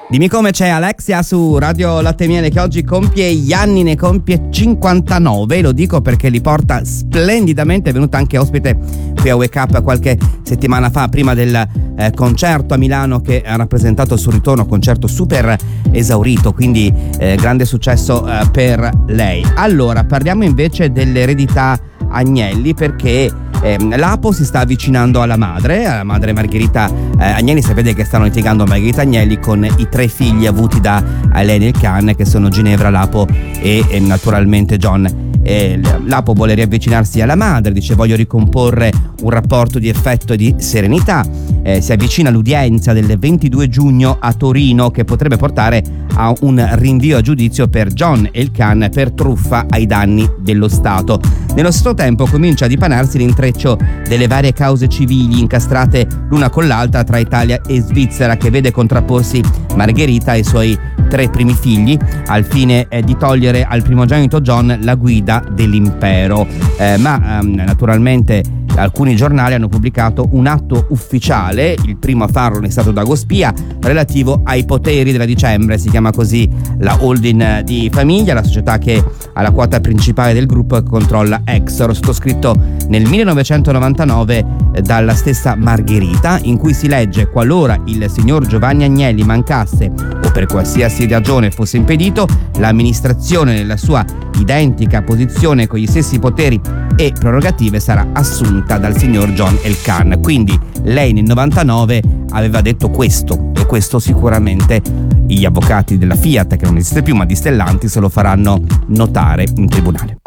Dimmi come, c'è Alexia su Radio Latte Miele che oggi compie gli anni, ne compie 59, lo dico perché li porta splendidamente, è venuta anche ospite qui a Wake Up qualche settimana fa, prima del concerto a Milano che ha rappresentato il suo ritorno, concerto super esaurito, quindi grande successo per lei. Allora, parliamo invece dell'eredità Agnelli, perché l'Apo si sta avvicinando alla madre Margherita Agnelli. Sapete che stanno litigando Margherita Agnelli con i 3 figli avuti da Eleni il Khan, che sono Ginevra, l'Apo e naturalmente John. L'Apo vuole riavvicinarsi alla madre, dice: voglio ricomporre un rapporto di affetto e di serenità. Si avvicina l'udienza del 22 giugno a Torino, che potrebbe portare a un rinvio a giudizio per John e il Khan per truffa ai danni dello Stato. Nello stesso tempo comincia a dipanarsi l'intreccio delle varie cause civili incastrate l'una con l'altra tra Italia e Svizzera, che vede contrapporsi Margherita e i suoi 3 primi figli al fine di togliere al primogenito John la guida dell'impero. Ma naturalmente alcuni giornali hanno pubblicato un atto ufficiale, il primo a farlo è stato Dagospia, relativo ai poteri della Dicembre. Si chiama così la holding di famiglia, la società che ha la quota principale del gruppo e controlla Exor, sottoscritto nel 1999 dalla stessa Margherita, in cui si legge: qualora il signor Giovanni Agnelli mancasse o per qualsiasi ragione fosse impedito, l'amministrazione nella sua identica posizione con gli stessi poteri e prerogative sarà assunta dal signor John El Khan. Quindi lei nel 99 aveva detto questo, e questo sicuramente gli avvocati della Fiat, che non esiste più ma di Stellantis, lo faranno notare in tribunale.